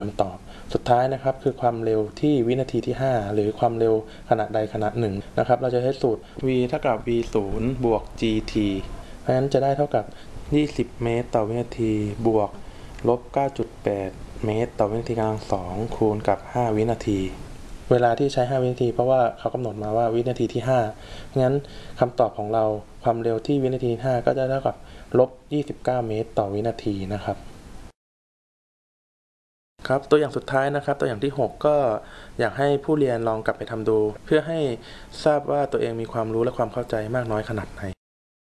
คำตอบสุดท้ายนะครับคือความเร็วที่วินาทีที่5หรือความเร็วขณะใดขณะหนึ่งนะครับเราจะใช้สูตร v เท่ากับ v 0 บวก gt เพราะฉะนั้นจะได้เท่ากับ20 เมตรต่อวินาทีบวกลบ 9.8 เมตรต่อวินาทีกำลัง2คูณกับ5วินาทีเวลาที่ใช้5วินาทีเพราะว่าเขากำหนดมาว่าวินาทีที่5เพราะงั้นคำตอบของเราความเร็วที่วินาที5ก็จะเท่ากับลบ29 เมตรต่อวินาทีนะครับครับตัวอย่างสุดท้ายนะครับตัวอย่างที่6ก็อยากให้ผู้เรียนลองกลับไปทำดูเพื่อให้ทราบว่าตัวเองมีความรู้และความเข้าใจมากน้อยขนาดไหน